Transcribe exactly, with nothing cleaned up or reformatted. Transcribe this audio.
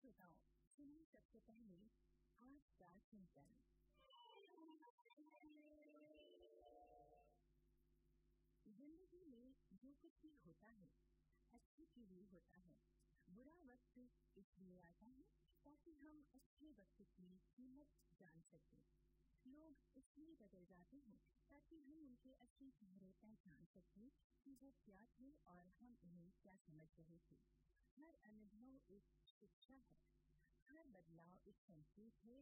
श्रोताओं, सुनिए सबसे पहले आज का चिंतन। जिंदगी में जो कुछ भी होता है अच्छे के लिए होता है। बुरा वक्त इसलिए आता है ताकि हम अच्छे वक्त की कीमत जान सकें। लोग इसलिए बदल जाते हैं ताकि हम उनके असली चेहरे पहचान सकें कि वो क्या थे और हम उन्हें क्या समझ रहे थे। हर अनुभव एक शिक्षा है, हर बदलाव एक संकेत है